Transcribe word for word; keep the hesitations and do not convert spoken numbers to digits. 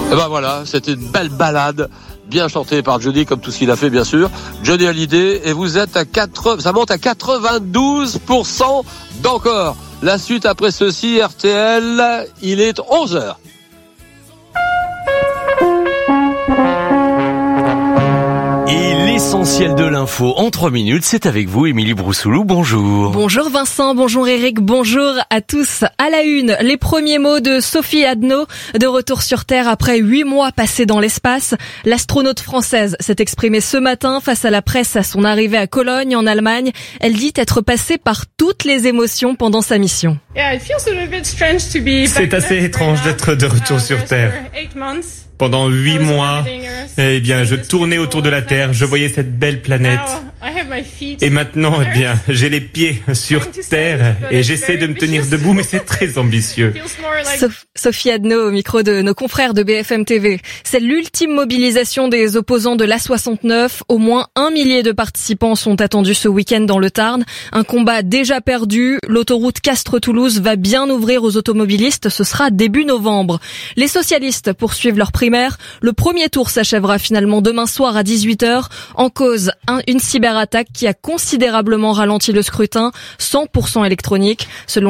Et ben voilà, c'était une belle balade, bien chantée par Johnny, comme tout ce qu'il a fait bien sûr. Johnny Hallyday, et vous êtes à quatre, ça monte à quatre-vingt-douze pour cent d'encore. La suite après ceci, R T L, il est onze heures. Et l'essentiel de l'info en trois minutes, c'est avec vous, Émilie Broussoulou. Bonjour. Bonjour Vincent, bonjour Eric, bonjour à tous. À la une, les premiers mots de Sophie Adno, de retour sur Terre après huit mois passés dans l'espace. L'astronaute française s'est exprimée ce matin face à la presse à son arrivée à Cologne, en Allemagne. Elle dit être passée par toutes les émotions pendant sa mission. C'est assez étrange d'être de retour sur Terre. Pendant huit mois, eh bien, je tournais autour de la Terre, je voyais cette belle planète. Et maintenant, eh bien, j'ai les pieds sur Terre et j'essaie de me tenir debout, mais c'est très ambitieux. Sof- Sophie Adno au micro de nos confrères de B F M T V. C'est l'ultime mobilisation des opposants de l'A soixante-neuf. Au moins un millier de participants sont attendus ce week-end dans le Tarn. Un combat déjà perdu. L'autoroute Castres-Toulouse va bien ouvrir aux automobilistes. Ce sera début novembre. Les socialistes poursuivent leur primaire. Le premier tour s'achèvera finalement demain soir à dix-huit heures. En cause, un, une cyberattaque qui a considérablement ralenti le scrutin. cent pour cent électronique. Selon